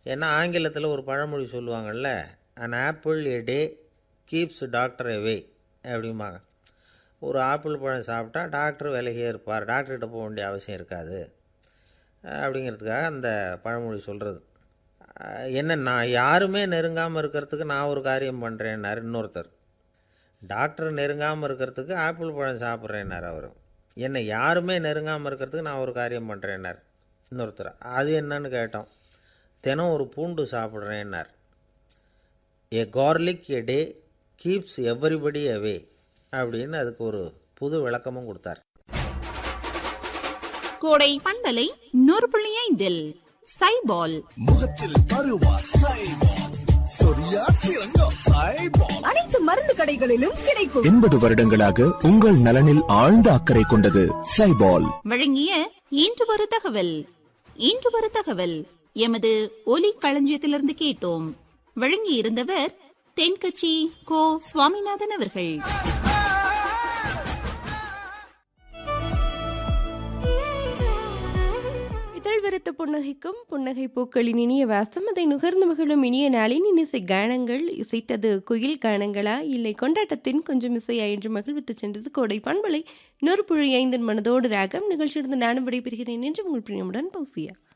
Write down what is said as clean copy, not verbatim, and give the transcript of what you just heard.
ஏன்னா ஆங்கிலத்தில் ஒரு பழமொழி சொல்லுவாங்கள்ல, an apple a day keeps doctor away அப்படிம்பாங்க. ஒரு ஆப்பிள் பழம் சாப்பிட்டா டாக்டர் விலகியே இருப்பார், டாக்டர்கிட்ட போக வேண்டிய அவசியம் இருக்காது அப்படிங்கிறதுக்காக அந்த பழமொழி சொல்கிறது. என்ன, நான் யாருமே நெருங்காமல் இருக்கிறதுக்கு நான் ஒரு காரியம் பண்ணுறேன்னார் இன்னொருத்தர். டாக்டர் நெருங்காமல் இருக்கிறதுக்கு ஆப்பிள் பழம் சாப்பிட்றேன்னார் அவர். என்னை யாருமே நெருங்காமல் இருக்கிறதுக்கு நான் ஒரு காரியம் பண்ணுறேன்னார் இன்னொருத்தர். அது என்னன்னு கேட்டோம். தினம் ஒரு பூண்டு சாப்பிட்றேன்னார். ஏ கார்லிக் எ டே கீப்ஸ் எவ்ரிபடி அவே அப்படின்னு அதுக்கு ஒரு புது விளக்கமும் கொடுத்தார். கோடை பண்பலை 100.5 சைபால் முகத்தில் பருவா சைபால், சொரியா சிறங்கா சைபால், அனைத்து மருந்து கடைகளிலும் கிடைக்கும். 80 வருடங்களாக உங்கள் நலனில் ஆழ்ந்த அக்கறை கொண்டது சைபால். வழங்கிய இன்று ஒரு தகவல். இன்று ஒரு தகவல் எமது ஒலி களஞ்சியத்திலிருந்து கேட்டோம். வழங்கி இருந்தவர் தென்கட்சி கோ சுவாமிநாதன் அவர்கள். இதழ்வெறுத்த புன்னகைக்கும் புன்னகை பூக்களின் இனிய வாசம், அதை நுகர்ந்து மகிழும் இனிய நாளின் இனிசை கானங்கள். இசைத்தது குயில் கானங்களா, இல்லை கொண்டாட்டத்தின் கொஞ்சம் இசையா என்று மகிழ்வித்து சென்றது கோடை பண்பலை 100.5 மனதோடு ராகம். நிகழ்ச்சியிலிருந்து நானும் விடைபெறுகிறேன் என்று உங்கள் பிரியமுடன் பௌசியா.